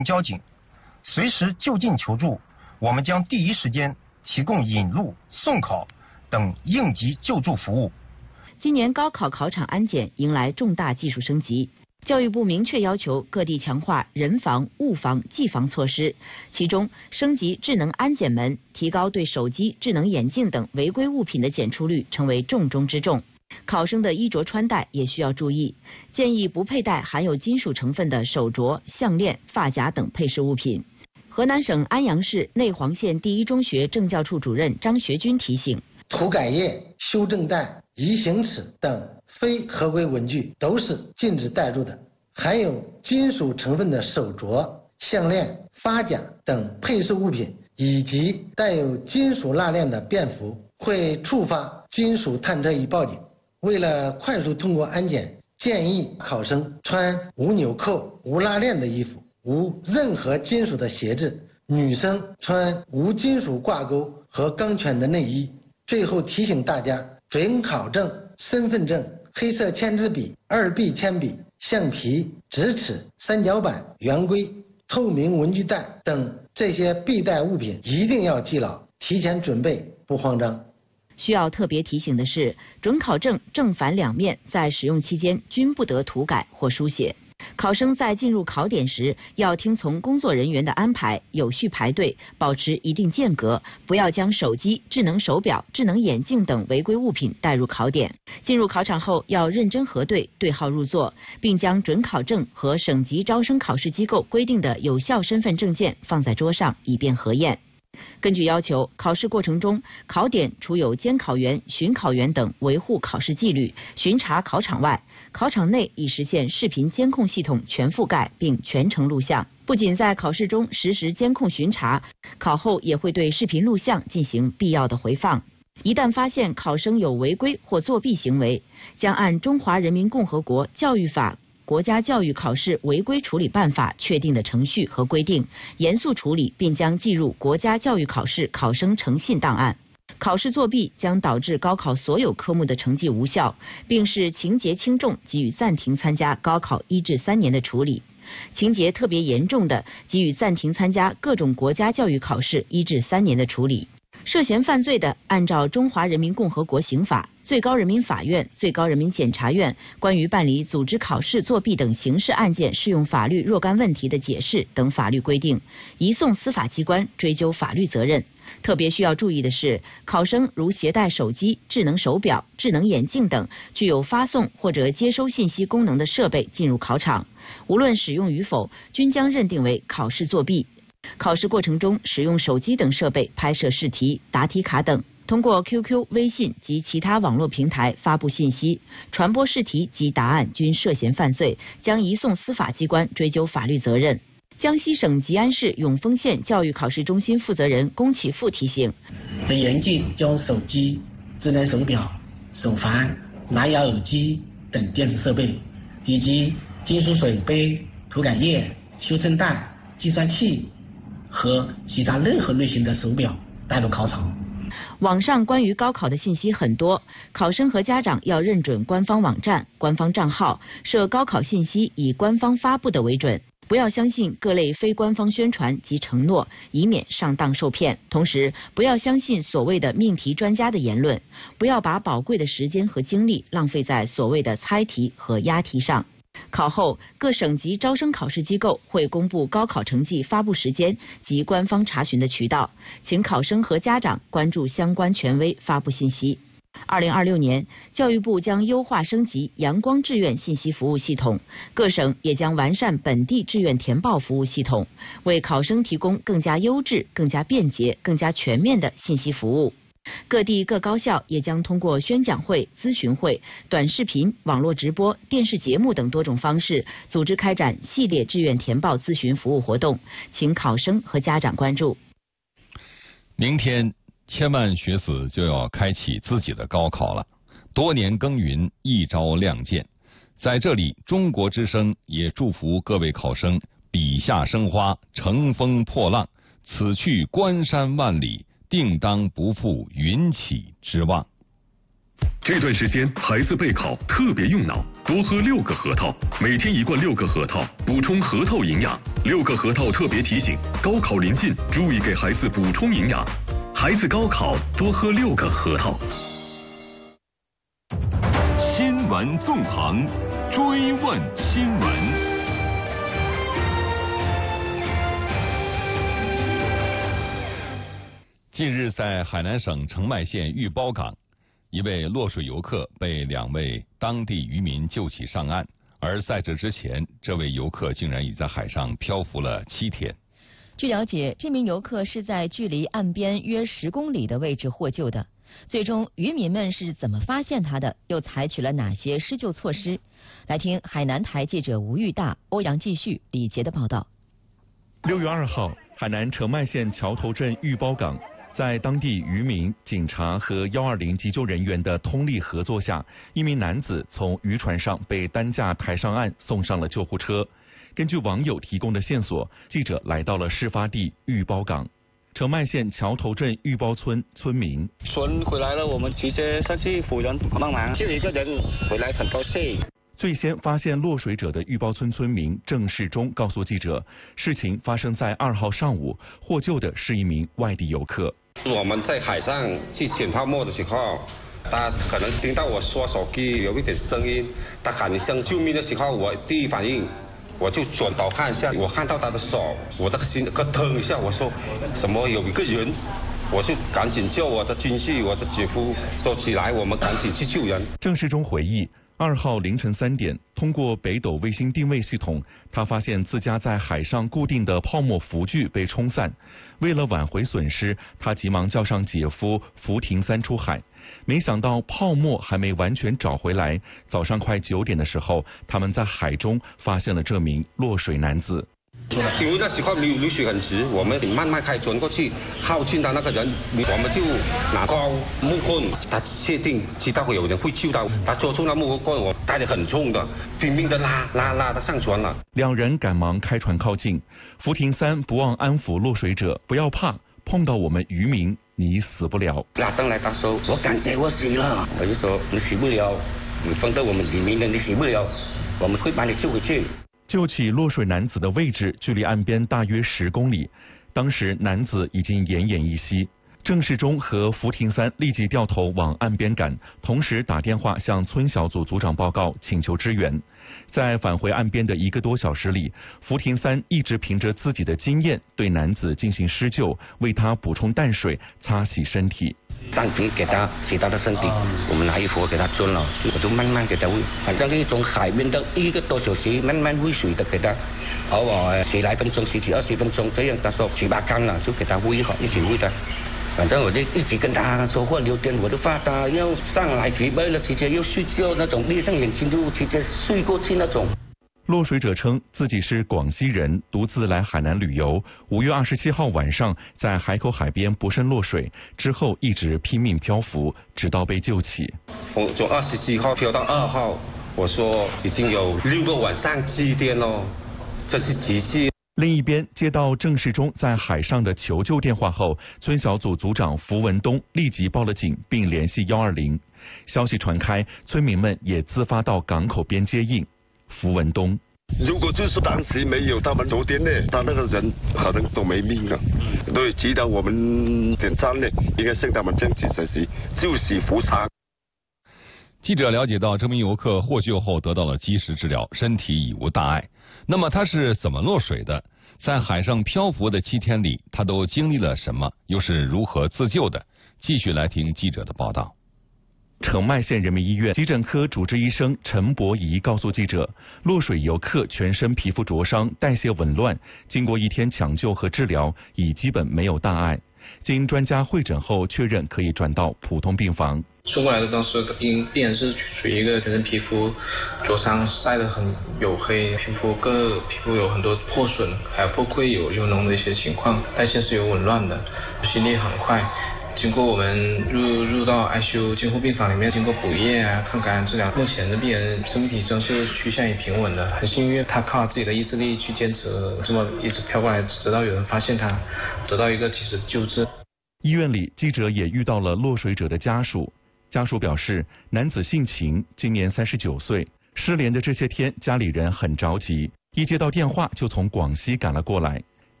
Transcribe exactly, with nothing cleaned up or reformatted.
交警，随时就近求助，我们将第一时间提供引路、送考等应急救助服务。 今年高考考场安检迎来重大技术升级。教育部明确要求各地强化人防、物防、技防措施，其中升级智能安检门，提高对手机、智能眼镜等违规物品的检出率，成为重中之重。考生的衣着穿戴也需要注意，建议不佩戴含有金属成分的手镯、项链、发夹等配饰物品。河南省安阳市内黄县第一中学政教处主任张学军提醒： 涂改液、修正带、移行尺等非合规文具都是禁止带入的，含有金属成分的手镯、项链、发夹等配饰物品，以及带有金属蜡链的便服，会触发金属探测仪报警。为了快速通过安检，建议考生穿无纽扣、无拉链的衣服，无任何金属的鞋子，女生穿无金属挂钩和钢圈的内衣。最后提醒大家，准考证、身份证、黑色签字笔、二 B 铅笔、橡皮、直尺、三角板、圆规、透明文具袋等这些必带物品一定要记牢，提前准备，不慌张。 需要特别提醒的是，准考证正反两面在使用期间均不得涂改或书写。考生在进入考点时，要听从工作人员的安排，有序排队，保持一定间隔，不要将手机、智能手表、智能眼镜等违规物品带入考点。进入考场后，要认真核对，对号入座，并将准考证和省级招生考试机构规定的有效身份证件放在桌上，以便核验。根据要求，考试过程中，考点除有监考员、巡考员等维护考试纪律、巡查考场外，考场内已实现视频监控系统全覆盖并全程录像。不仅在考试中实时监控巡查，考后也会对视频录像进行必要的回放。一旦发现考生有违规或作弊行为，将按《中华人民共和国教育法》国家教育考试违规处理办法确定的程序和规定，严肃处理，并将记入国家教育考试考生诚信档案。考试作弊将导致高考所有科目的成绩无效，并视情节轻重给予暂停参加高考一至三年的处理；情节特别严重的，给予暂停参加各种国家教育考试一至三年的处理。涉嫌犯罪的，按照《中华人民共和国刑法》、最高人民法院、最高人民检察院关于办理组织考试作弊等刑事案件适用法律若干问题的解释等法律规定，移送司法机关追究法律责任。特别需要注意的是，考生如携带手机、智能手表、智能眼镜等具有发送或者接收信息功能的设备进入考场，无论使用与否，均将认定为考试作弊。考试过程中使用手机等设备拍摄试题、答题卡等，通过 Q Q、微信及其他网络平台发布信息、传播试题及答案均涉嫌犯罪，将移送司法机关追究法律责任。江西省吉安市永丰县教育考试中心负责人龚启富提醒： 得严禁将手机、智能手表、手环、蓝牙耳机等电子设备，以及金属水杯、涂改液、修正带、计算器和其他任何类型的手表带入考场。 网上关于高考的信息很多，考生和家长要认准官方网站、官方账号，设高考信息以官方发布的为准，不要相信各类非官方宣传及承诺，以免上当受骗。同时，不要相信所谓的命题专家的言论，不要把宝贵的时间和精力浪费在所谓的猜题和押题上。考后，各省级招生考试机构会公布高考成绩发布时间及官方查询的渠道，请考生和家长关注相关权威发布信息。二零二六年，教育部将优化升级阳光志愿信息服务系统，各省也将完善本地志愿填报服务系统，为考生提供更加优质、更加便捷、更加全面的信息服务。各地各高校也将通过宣讲会、咨询会、短视频、网络直播、电视节目等多种方式，组织开展系列志愿填报咨询服务活动，请考生和家长关注。 明天，千万学子就要开启自己的高考了，多年耕耘，一朝亮剑。在这里，中国之声也祝福各位考生笔下生花，乘风破浪，此去关山万里，定当不负云起之望。 这段时间孩子备考特别用脑，多喝六个核桃，每天一罐六个核桃，补充核桃营养。六个核桃特别提醒：高考临近，注意给孩子补充营养。孩子高考多喝六个核桃。 新闻纵横，追问新闻。 近日，在海南省澄迈县玉包港，一位落水游客被两位当地渔民救起上岸，而在这之前，这位游客竟然已在海上漂浮了七天。 据了解，这名游客是在距离岸边约十公里的位置获救的。最终，渔民们是怎么发现他的？又采取了哪些施救措施？来听海南台记者吴玉大、欧阳继续、李杰的报道。 六月二号，海南澄迈县桥头镇玉包港。在当地渔民、警察和一二零急救人员的通力合作下，一名男子从渔船上被担架抬上岸，送上了救护车。根据网友提供的线索，记者来到了事发地玉包港。澄迈县桥头镇玉包村村民： 船回来了，我们直接上去扶人帮忙，就一个人回来，很高兴。 最先发现落水者的玉包村村民郑世忠告诉记者，事情发生在二号上午，获救的是一名外地游客。 我们在海上去捡泡沫的时候，他可能听到我刷手机有一点声音，他喊一声救命的时候，我第一反应我就转头看一下，我看到他的手，我的心咯噔一下，我说什么有一个人，我就赶紧叫我的亲戚、我的姐夫说起来，我们赶紧去救人。 郑世忠回忆，二号凌晨三点，通过北斗卫星定位系统，他发现自家在海上固定的泡沫浮具被冲散。为了挽回损失，他急忙叫上姐夫福廷三出海。没想到泡沫还没完全找回来，早上快九点的时候，他们在海中发现了这名落水男子。 因为那时候流流水很急，我们慢慢开船过去，靠近他那个人，我们就拿高木棍，他确定知道会有人会救他，他捉住那木棍，我带得很重的，拼命的拉拉拉他上船了。 两人赶忙开船靠近，福廷三不忘安抚落水者，不要怕，碰到我们渔民，你死不了。 拉上来他说，我感觉我死了，我就说你死不了，你碰到我们渔民的你死不了，我们会把你救回去。 救起落水男子的位置距离岸边大约十公里，当时男子已经奄奄一息。郑世忠和福廷三立即掉头往岸边赶，同时打电话向村小组组长报告，请求支援。在返回岸边的一个多小时里，福廷三一直凭着自己的经验对男子进行施救，为他补充淡水，擦洗身体。 暂时给他洗他的身体，我们拿衣服给他穿了，我就慢慢给他喂，反正那从海边的一个多小时慢慢喂水的给他，偶尔十来分钟、十几二十分钟这样，他说七八缸了就给他喂好，一起喂他。反正我就一直跟他说话聊天，我都怕他要上来举杯了，直接又睡觉那种，闭上眼睛就直接睡过去那种。 落水者称自己是广西人，独自来海南旅游。五月二十七号晚上在海口海边不慎落水，之后一直拼命漂浮，直到被救起。 我从二十七号漂到二号，我说已经有六个晚上七天了，这是奇迹。 另一边，接到郑世忠在海上的求救电话后，村小组组长符文东立即报了警，并联系一二零。消息传开，村民们也自发到港口边接应。符文东： 如果就是当时没有他们昨天呢，他那个人可能都没命了。对，值得我们点赞呢，应该向他们争取学习，救死扶伤。 记者了解到，这名游客获救后得到了及时治疗，身体已无大碍。那么他是怎么落水的？在海上漂浮的七天里，他都经历了什么？又是如何自救的？继续来听记者的报道。 澄迈县人民医院急诊科主治医生陈博仪告诉记者，落水游客全身皮肤灼伤，代谢紊乱，经过一天抢救和治疗，已基本没有大碍。经专家会诊后确认可以转到普通病房。 送过来的当时因病人是属于一个全身皮肤灼伤，晒得很黝黑，皮肤各皮肤有很多破损，还有破溃有流脓的一些情况，代谢是有紊乱的，心率很快。经过我们入入到 I C U 监护病房里面，经过补液啊、抗感染治疗，目前的病人生命体征是趋向于平稳的，很幸运，他靠自己的意志力去坚持，这么一直飘过来，直到有人发现他，得到一个及时救治。 医院里，记者也遇到了落水者的家属。 家属表示，男子姓秦，今年三十九岁，失联的这些天，家里人很着急，一接到电话就从广西赶了过来。